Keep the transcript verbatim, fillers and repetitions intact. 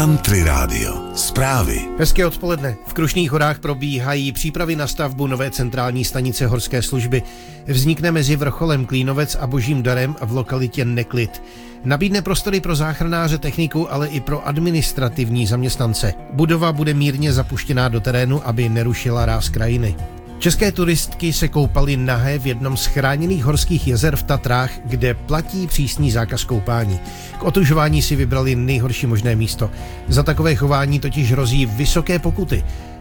Country Radio. Zprávy. Hezké odpoledne. V Krušných horách probíhají přípravy na stavbu nové centrální stanice horské služby. Vznikne mezi vrcholem Klínovec a Božím Darem v lokalitě Neklid. Nabídne prostory pro záchranáře, techniku, ale i pro administrativní zaměstnance. Budova bude mírně zapuštěná do terénu, aby nerušila ráz krajiny. České turistky se koupaly nahé v jednom z chráněných horských jezer v Tatrách, kde platí přísný zákaz koupání. K otužování si vybrali nejhorší možné místo. Za takové chování totiž hrozí vysoké pokuty.